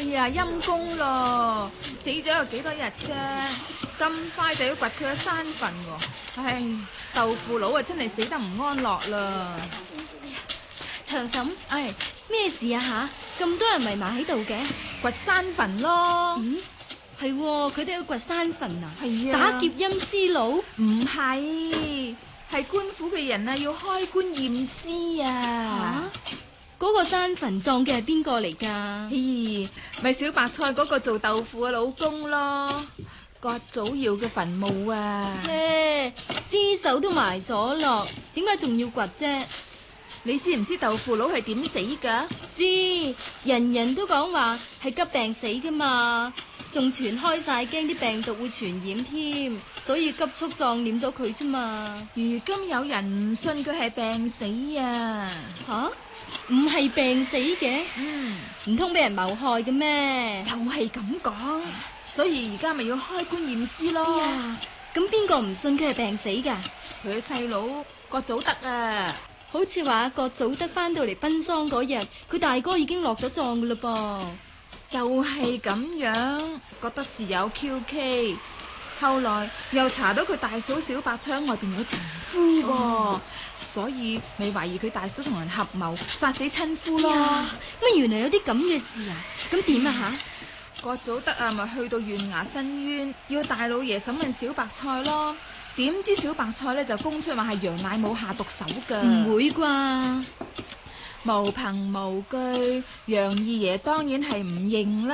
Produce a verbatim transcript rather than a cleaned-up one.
呀，陰公咯，死咗有幾多日啫？咁快就要掘佢嘅山墳喎！唉，豆腐佬啊，真係死得唔安樂啦！ 長嬸， 唉， 咩事啊吓？咁多人圍埋喺度嘅， 掘山墳咯。 咦，係喎，佢哋要掘山墳啊？ 係啊， 打劫陰司佬？ 唔係，係官府嘅人啊，要開棺驗屍啊！ 吓，嗰個山墳葬嘅係邊個嚟噶？ 咦，咪小白菜嗰個做豆腐嘅老公咯，割祖堯嘅墳墓啊！ 切，屍首都埋咗落，點解仲要掘啫？ 你知唔知豆腐佬係點死噶？ 知，人人都講話係急病死噶嘛，仲傳開晒驚啲病毒會傳染添，所以急速葬殮咗佢啫嘛。 如今有人唔信佢係病死啊？ 吓，唔係病死嘅？ 嗯， 唔通俾人謀害嘅咩？ 就係咁講，所以而家咪要開棺驗屍咯。 哎呀，咁邊個唔信佢係病死噶？ 佢嘅細佬葛祖德啊！ 好似話葛祖德翻到嚟奔喪嗰日，佢大哥已經落咗葬噶嘞噃。 就係咁樣，覺得事有蹊蹺。後來又查到佢大嫂小白菜外邊有情夫喎，哦，所以咪懷疑佢大嫂同人合謀殺死親夫咯。 乜原來有啲咁嘅事啊？咁點啊吓？ 葛祖德啊，咪去到縣衙申冤，要大老爺審問小白菜咯。點知小白菜咧就供出話係楊乃武下毒手噶。 唔會啩？ 無憑無據，楊二爺當然係唔認啦。